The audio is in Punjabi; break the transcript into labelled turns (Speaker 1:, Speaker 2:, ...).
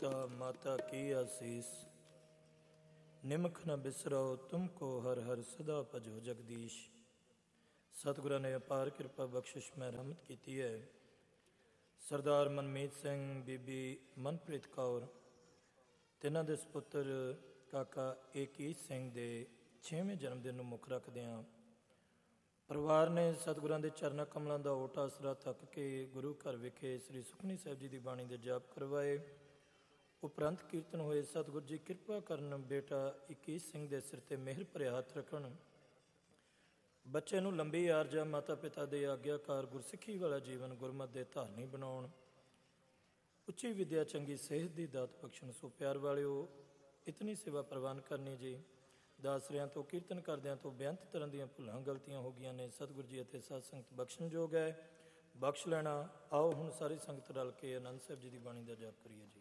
Speaker 1: पिता माता की आशीष। निमख न बिसरो तुमको हर हर सदा भजो जगदीश। सतगुਰਾਂ ने अपार किरपा बख्शिश में रहमत की है। सरदार मनमीत सिंह, बीबी मनप्रीत कौर, तिन्हां ਦੇ ਸੁਪੁੱਤਰ ਕਾਕਾ ਏਕੀਤ ਸਿੰਘ ਦੇ 6ਵੇਂ ਜਨਮ ਦਿਨ ਨੂੰ ਮੁੱਖ ਰੱਖਦਿਆਂ ਪਰਿਵਾਰ ਨੇ ਸਤਿਗੁਰਾਂ ਦੇ ਚਰਨਾਂ ਕਮਲਾਂ ਦਾ ਓਟ ਆਸਰਾ ਤੱਕ ਕੇ ਗੁਰੂ ਘਰ ਵਿਖੇ ਸ੍ਰੀ ਸੁਖਮਨੀ ਸਾਹਿਬ ਜੀ ਦੀ ਬਾਣੀ ਦੇ ਜਾਪ ਕਰਵਾਏ। ਉਪਰੰਤ ਕੀਰਤਨ ਹੋਏ। ਸਤਿਗੁਰ ਜੀ ਕਿਰਪਾ ਕਰਨ, ਬੇਟਾ ਏਕੀਤ ਸਿੰਘ ਦੇ ਸਿਰ ਤੇ ਮਿਹਰ ਭਰਿਆ ਹੱਥ ਰੱਖਣ, ਬੱਚੇ ਨੂੰ ਲੰਬੀ ਆਰਜਾ, ਮਾਤਾ ਪਿਤਾ ਦੇ ਆਗਿਆਕਾਰ ਗੁਰਸਿੱਖੀ ਵਾਲਾ ਜੀਵਨ ਗੁਰਮਤ ਦੇ ਧਾਰਨੀ ਬਣਾਉਣ, ਉੱਚੀ ਵਿਦਿਆ ਚੰਗੀ ਸਿਹਤ ਦੀ ਦਾਤ ਬਖਸ਼ਣ। ਸੋ ਪਿਆਰ ਵਾਲਿਓ, ਇਤਨੀ ਸੇਵਾ ਪ੍ਰਵਾਨ ਕਰਨੀ ਜੀ। ਦਾਸਰਿਆਂ ਤੋਂ ਕੀਰਤਨ ਕਰਦਿਆਂ ਤੋਂ ਬੇਅੰਤ ਤਰ੍ਹਾਂ ਦੀਆਂ ਭੁੱਲਾਂ ਗਲਤੀਆਂ ਹੋ ਗਈਆਂ ਨੇ। ਸਤਿਗੁਰ ਜੀ ਅਤੇ ਸਾਧ ਸੰਗਤ ਬਖਸ਼ਣਯੋਗ ਹੈ, ਬਖਸ਼ ਲੈਣਾ। ਆਓ ਹੁਣ ਸਾਰੀ ਸੰਗਤ ਰਲ ਕੇ ਆਨੰਦ ਸਾਹਿਬ ਜੀ ਦੀ ਬਾਣੀ ਦਾ ਜਾਪ ਕਰੀਏ ਜੀ।